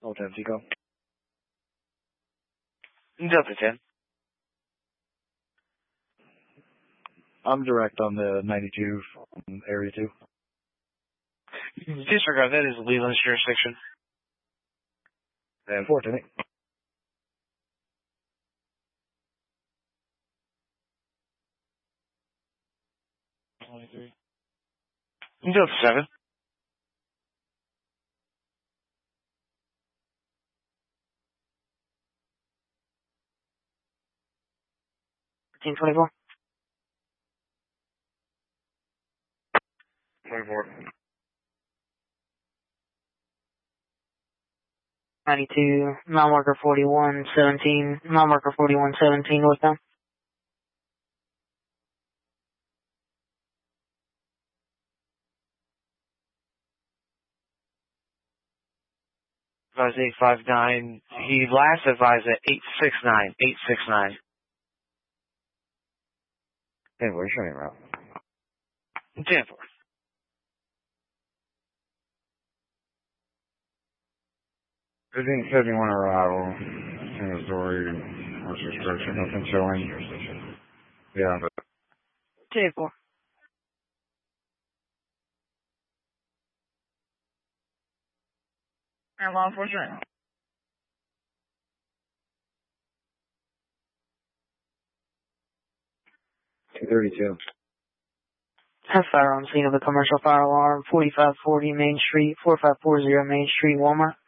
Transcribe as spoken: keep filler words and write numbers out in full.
Delta Tico. Delta ten. I'm direct on the ninety-two from Area two. Disregard, that is Leland's jurisdiction. And four to me. twenty-three. Delta seven. fifteen twenty-four. twenty-four. ninety-two, mile marker forty-one seventeen, mile marker forty-one seventeen northbound. Advise eight five nine. He last advised at eight six nine. eight six nine. Hey, where's your name route? ten four. fifteen seventy-one arrival. Missouri. What's your structure? Nothing showing. Yeah, but. ten four. And law enforcement. two thirty-two. Have fire on scene of a commercial fire alarm, forty-five forty Main Street, forty-five forty Main Street, Walmart.